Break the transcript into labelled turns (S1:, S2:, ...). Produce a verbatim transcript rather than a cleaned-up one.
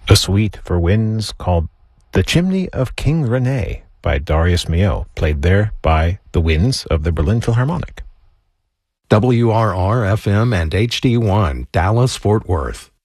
S1: A suite for winds called The Chimney of King Rene by Darius Milhaud, played there by the winds of the Berlin Philharmonic.
S2: W R R F M and H D one, Dallas, Fort Worth.